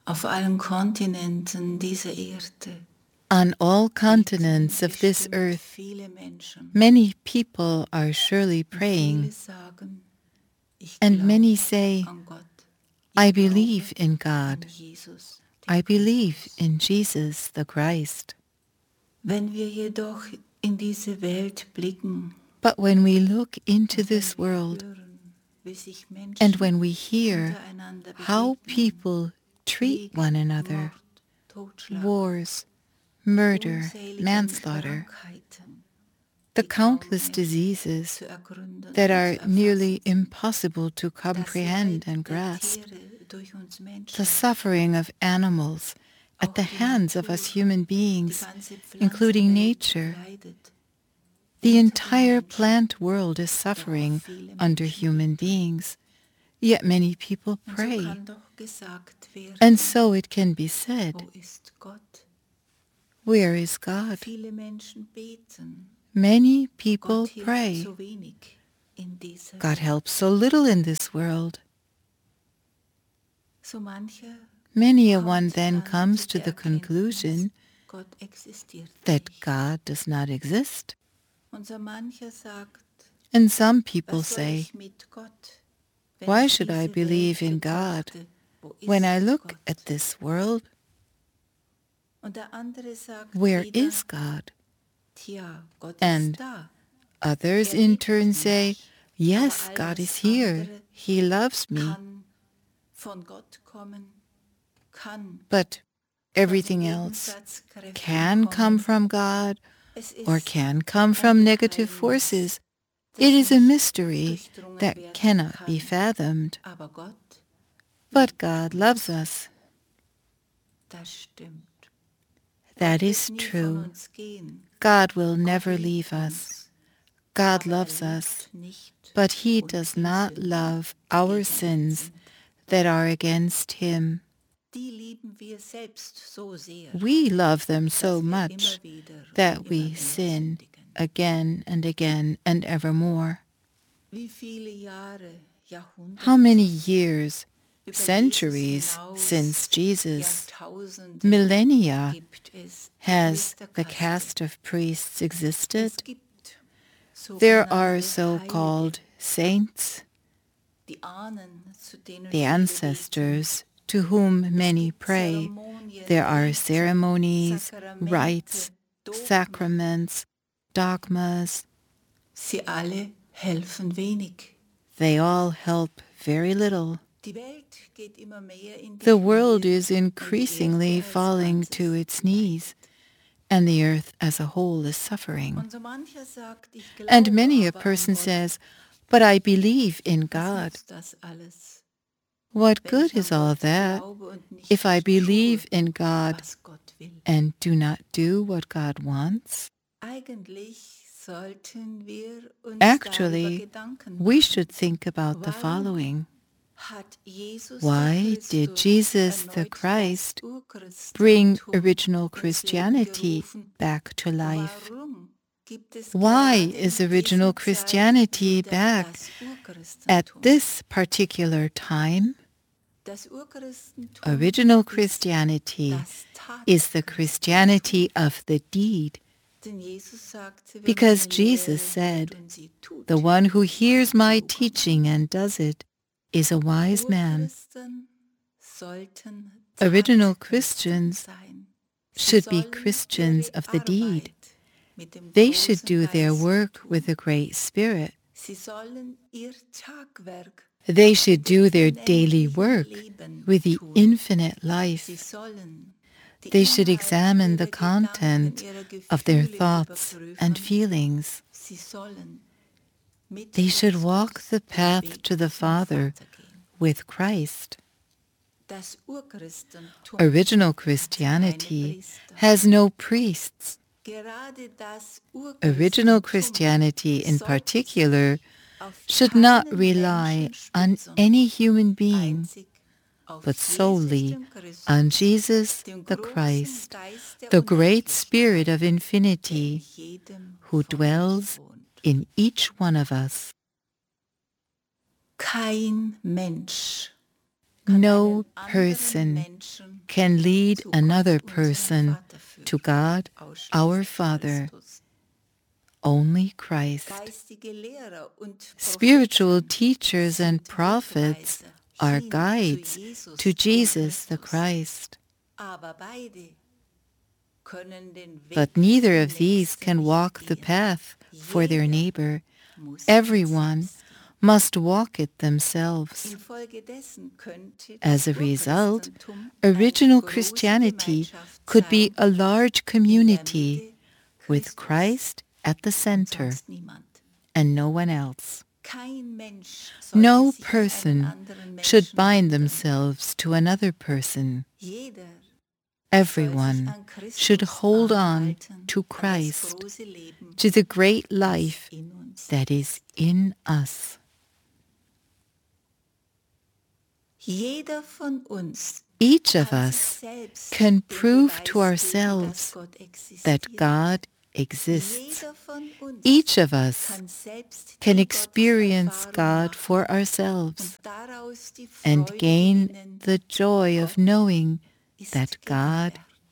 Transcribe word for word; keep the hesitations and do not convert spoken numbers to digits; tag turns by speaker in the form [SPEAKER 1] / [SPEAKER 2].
[SPEAKER 1] Auf allen Kontinenten dieser Erde
[SPEAKER 2] On all continents of this earth, many people are surely praying, and many say, I believe in God. I believe in Jesus the Christ.
[SPEAKER 1] Wenn wir jedoch in diese Welt blicken,
[SPEAKER 2] But when we look into this world, and when we hear how people treat one another, wars, murder, manslaughter, the countless diseases that are nearly impossible to comprehend and grasp, the suffering of animals at the hands of us human beings, including nature. The entire plant world is suffering under human beings, yet many people pray. And so it can be said, where is God? Many people pray. God helps so little in this world. Many a one then comes to the conclusion that God does not exist. And some people say, why should I believe in God when I look at this world? Where is God? And others in turn say, yes, God is here. He loves me. But everything else can come from God or can come from negative forces. It is a mystery that cannot be fathomed. But God loves us. That is true. God will never leave us. God loves us, but He does not love our sins that are against Him. We love them so much that we sin again and again and evermore. How many years, centuries since Jesus, millennia, has the caste of priests existed? There are so-called saints, the ancestors to whom many pray. There are ceremonies, rites, sacraments, dogmas.
[SPEAKER 1] Sie alle helfen wenig.
[SPEAKER 2] They all help very little. The world is increasingly falling to its knees, and the earth as a whole is suffering. And many a person says, but I believe in God. What good is all that if I believe in God and do not do what God wants? Actually, we should think about the following. Why did Jesus the Christ bring original Christianity back to life? Why is original Christianity back at this particular time? Original Christianity is the Christianity of the deed, because Jesus said, the one who hears my teaching and does it is a wise man. Original Christians should be Christians of the deed. They should do their work with a great spirit. They should do their daily work with the infinite life. They should examine the content of their thoughts and feelings. They should walk the path to the Father with Christ. Original Christianity has no priests. Original Christianity in particular should not rely on any human being, but solely on Jesus the Christ, the great Spirit of infinity, who dwells in each one of us.
[SPEAKER 1] Kein Mensch
[SPEAKER 2] No person can lead another person to God, our Father. Only Christ. Spiritual teachers and prophets are guides to Jesus the Christ. But neither of these can walk the path for their neighbor. Everyone must walk it themselves. As a result, original Christianity could be a large community with Christ at the center and no one else. No person should bind themselves to another person. Everyone should hold on to Christ, to the great life that is in us. Each of us can prove to ourselves that God exists. Each of us can experience God for ourselves and gain the joy of knowing that God